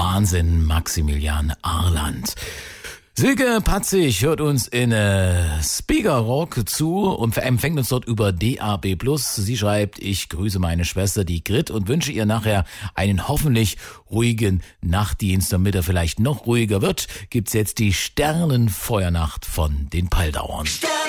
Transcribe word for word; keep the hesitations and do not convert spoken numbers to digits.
Wahnsinn, Maximilian Arland. Silke Patzig hört uns in äh, Speaker Rock zu und empfängt uns dort über D A B plus. Sie schreibt, ich grüße meine Schwester, die Grit, und wünsche ihr nachher einen hoffentlich ruhigen Nachtdienst. Damit er vielleicht noch ruhiger wird, gibt's jetzt die Sternenfeuernacht von den Paldauern.